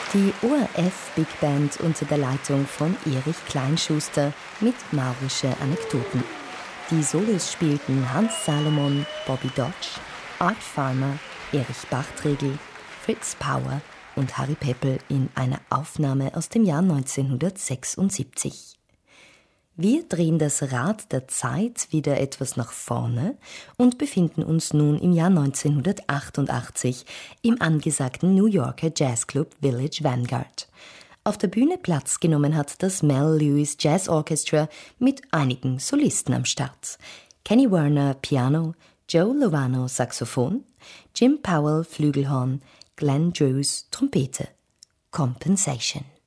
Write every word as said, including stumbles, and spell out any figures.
Die O R F Big Band unter der Leitung von Erich Kleinschuster mit maurischen Anekdoten. Die Solos spielten Hans Salomon, Bobby Dodge, Art Farmer, Erich Bachtregel, Fritz Power und Harry Peppel in einer Aufnahme aus dem Jahr neunzehnhundertsechsundsiebzig. Wir drehen das Rad der Zeit wieder etwas nach vorne und befinden uns nun im Jahr neunzehnhundertachtundachtzig im angesagten New Yorker Jazzclub Village Vanguard. Auf der Bühne Platz genommen hat das Mel Lewis Jazz Orchestra mit einigen Solisten am Start. Kenny Werner Piano, Joe Lovano Saxophon, Jim Powell Flügelhorn, Glenn Drews Trompete. Compensation.